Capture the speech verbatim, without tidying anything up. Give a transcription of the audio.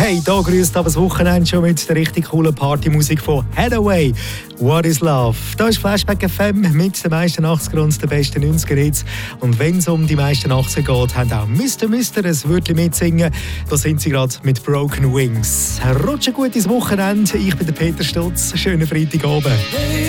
Hey, da grüßt aber das Wochenende schon mit der richtig coolen Partymusik von Hathaway. What is Love? Da ist Flashback F M mit den meisten achtziger und den besten neunziger Hits. Und wenn es um die meisten achtziger geht, haben auch Mister Mister ein Wörtchen mitsingen. Da sind sie gerade mit Broken Wings. Rutschen gut ins Wochenende. Ich bin der Peter Stutz. Schönen Freitagabend.